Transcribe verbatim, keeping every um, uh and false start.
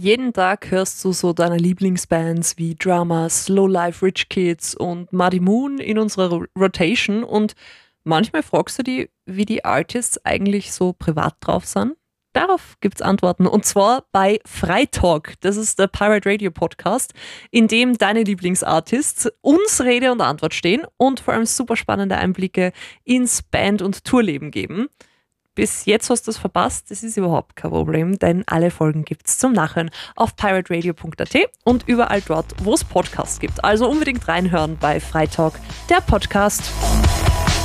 Jeden Tag hörst du so deine Lieblingsbands wie Drama, Slow Life Rich Kids und Muddy Moon in unserer Ro- Rotation und manchmal fragst du dich, wie die Artists eigentlich so privat drauf sind. Darauf gibt's Antworten und zwar bei Freitalk. Das ist der Pirate Radio Podcast, in dem deine Lieblingsartists uns Rede und Antwort stehen und vor allem super spannende Einblicke ins Band- und Tourleben geben. Bis jetzt hast du es verpasst, das ist überhaupt kein Problem, denn alle Folgen gibt es zum Nachhören auf pirate radio punkt a t und überall dort, wo es Podcasts gibt. Also unbedingt reinhören bei Freitalk, der Podcast.